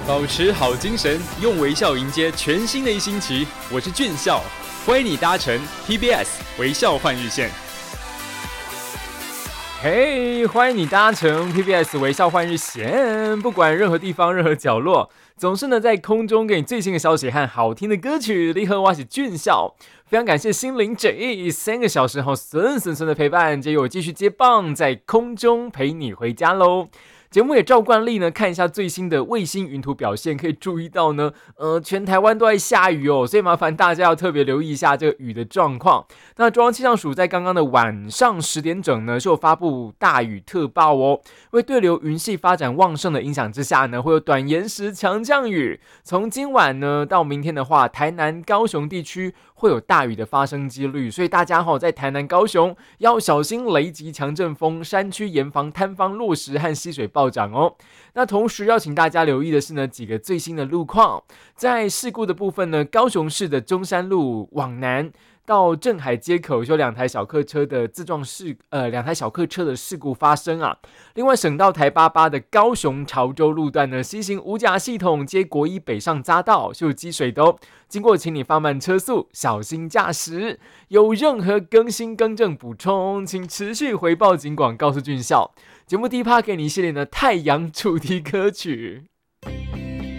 保持好精神，用微笑迎接全新的一星期。我是俊孝，欢迎你搭乘 TBS 微笑换日线。 嘿，欢迎你搭乘 TBS 微笑换日线。不管任何地方、任何角落，总是呢在空中给你最新的消息和好听的歌曲。你好，我是俊孝，非常感谢心灵这3个小时后顺的陪伴，接由我继续接棒，在空中陪你回家喽。节目也照惯例呢，看一下最新的卫星云图表现，可以注意到呢，全台湾都在下雨哦，所以麻烦大家要特别留意一下这个雨的状况。那中央气象署在刚刚的晚上10点整呢，是有发布大雨特报哦。因为对流云系发展旺盛的影响之下呢，会有短延时强降雨。从今晚呢到明天的话，台南、高雄地区会有大雨的发生几率，所以大家在台南、高雄要小心雷击、强阵风，山区严防坍方落石和溪水暴涨哦。那同时要请大家留意的是呢，几个最新的路况。在事故的部分呢，高雄市的中山路往南到镇海街口有2台小客车的2台小客车的事故发生啊。另外，省道台88的高雄潮州路段呢，西行五甲系统接国一北上匝道是有积水的哦。经过，请你放慢车速，小心驾驶。有任何更新更正补充，请持续回报警广告诉俊孝。节目第一趴给你一系列的太阳主题歌曲。